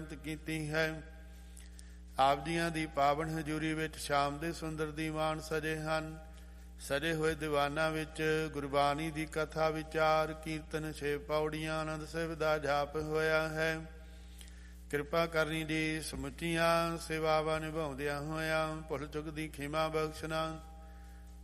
ਬੇਅੰਤ ਕੀਤੀ ਹੈ। ਆਪ ਜੀਆਂ ਦੀ ਪਾਵਨ ਹਜ਼ੂਰੀ ਵਿੱਚ ਸ਼ਾਮ ਦੇ ਸੁੰਦਰ ਦੀਵਾਨ ਸਜੇ ਹਨ। ਸਜੇ ਹੋਏ ਦੀਵਾਨਾਂ ਵਿੱਚ ਗੁਰਬਾਣੀ ਦੀ ਕਥਾ ਵਿਚਾਰ, ਕੀਰਤਨ, 6 ਪੌੜੀਆਂ, ਆਨੰਦ ਸਾਹਿਬ ਦਾ ਜਾਪ ਹੋਇਆ ਹੈ। ਕਿਰਪਾ ਕਰਨੀ ਜੀ, ਸਮੁੱਚੀਆਂ ਸੇਵਾਵਾਂ ਨਿਭਾਉਂਦਿਆਂ ਹੋਇਆਂ ਭੁੱਲ ਚੁੱਕ ਦੀ ਖਿਮਾ ਬਖਸ਼ਣਾ।